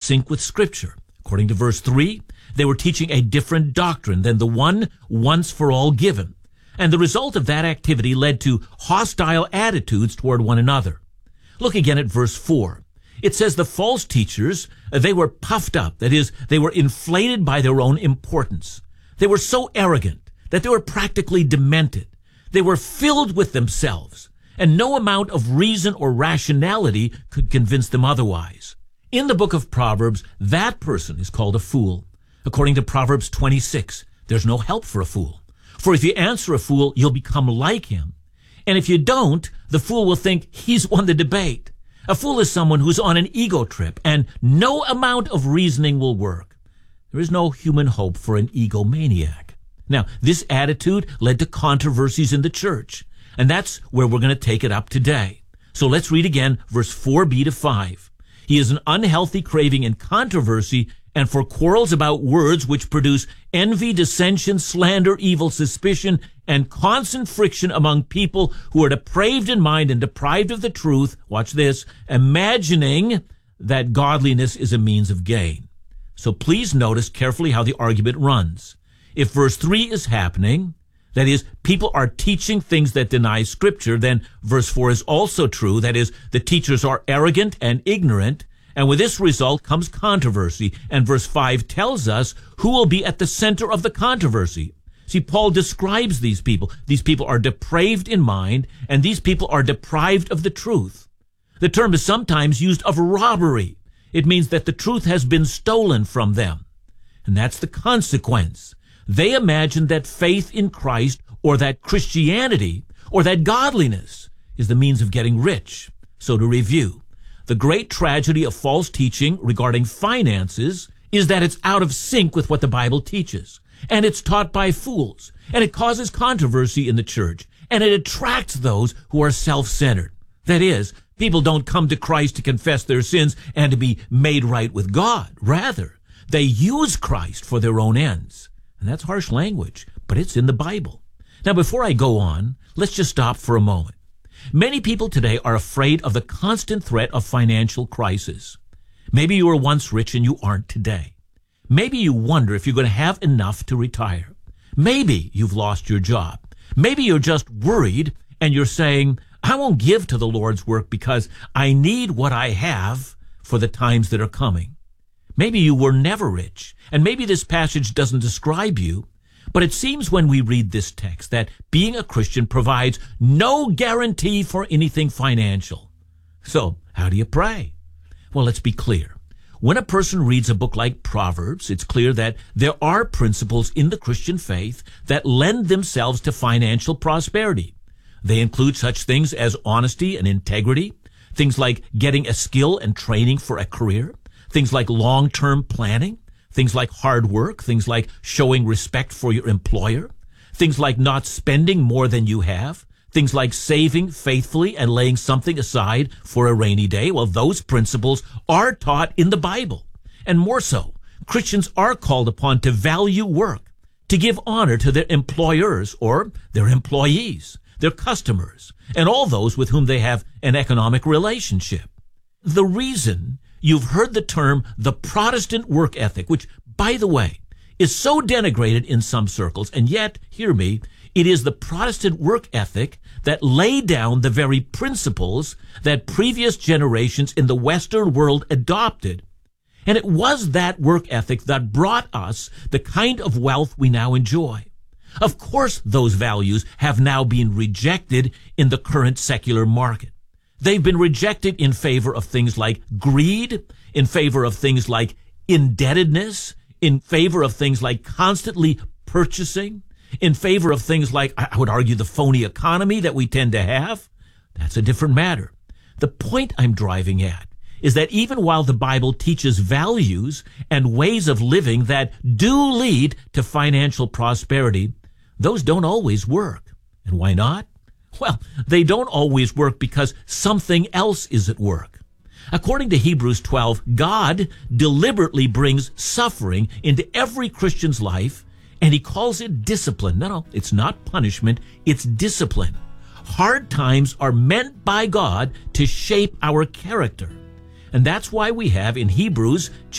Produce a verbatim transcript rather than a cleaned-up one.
sync with Scripture. According to verse three, they were teaching a different doctrine than the one once for all given. And the result of that activity led to hostile attitudes toward one another. Look again at verse four. It says the false teachers, they were puffed up. That is, they were inflated by their own importance. They were so arrogant that they were practically demented. They were filled with themselves, and no amount of reason or rationality could convince them otherwise. In the book of Proverbs, that person is called a fool. According to Proverbs twenty-six, there's no help for a fool. For if you answer a fool, you'll become like him. And if you don't, the fool will think he's won the debate. A fool is someone who's on an ego trip, and no amount of reasoning will work. There is no human hope for an egomaniac. Now, this attitude led to controversies in the church, and that's where we're going to take it up today. So let's read again verse four b to five. He is an unhealthy craving in controversy and for quarrels about words which produce envy, dissension, slander, evil suspicion, and constant friction among people who are depraved in mind and deprived of the truth, watch this, imagining that godliness is a means of gain. So please notice carefully how the argument runs. If verse three is happening, that is, people are teaching things that deny Scripture, then verse four is also true, that is, the teachers are arrogant and ignorant, and with this result comes controversy, and verse five tells us who will be at the center of the controversy. See, Paul describes these people. These people are depraved in mind, and these people are deprived of the truth. The term is sometimes used of robbery. It means that the truth has been stolen from them. And that's the consequence. They imagine that faith in Christ, or that Christianity, or that godliness is the means of getting rich. So to review, the great tragedy of false teaching regarding finances is that it's out of sync with what the Bible teaches. And it's taught by fools. And it causes controversy in the church. And it attracts those who are self-centered. That is, people don't come to Christ to confess their sins and to be made right with God. Rather, they use Christ for their own ends. And that's harsh language, but it's in the Bible. Now, before I go on, let's just stop for a moment. Many people today are afraid of the constant threat of financial crisis. Maybe you were once rich and you aren't today. Maybe you wonder if you're going to have enough to retire. Maybe you've lost your job. Maybe you're just worried and you're saying, I won't give to the Lord's work because I need what I have for the times that are coming. Maybe you were never rich, and maybe this passage doesn't describe you, but it seems when we read this text that being a Christian provides no guarantee for anything financial. So, how do you pray? Well, let's be clear. When a person reads a book like Proverbs, it's clear that there are principles in the Christian faith that lend themselves to financial prosperity. They include such things as honesty and integrity, things like getting a skill and training for a career, things like long-term planning, things like hard work, things like showing respect for your employer, things like not spending more than you have, things like saving faithfully and laying something aside for a rainy day. Well, those principles are taught in the Bible. And more so, Christians are called upon to value work, to give honor to their employers or their employees, their customers, and all those with whom they have an economic relationship. The reason you've heard the term the Protestant work ethic, which, by the way, is so denigrated in some circles, and yet, hear me, it is the Protestant work ethic that laid down the very principles that previous generations in the Western world adopted. And it was that work ethic that brought us the kind of wealth we now enjoy. Of course, those values have now been rejected in the current secular market. They've been rejected in favor of things like greed, in favor of things like indebtedness, in favor of things like constantly purchasing, in favor of things like, I would argue, the phony economy that we tend to have. That's a different matter. The point I'm driving at is that even while the Bible teaches values and ways of living that do lead to financial prosperity, those don't always work. And why not? Well, they don't always work because something else is at work. According to Hebrews twelve, God deliberately brings suffering into every Christian's life, and he calls it discipline. No, no, it's not punishment, it's discipline. Hard times are meant by God to shape our character. And that's why we have in Hebrews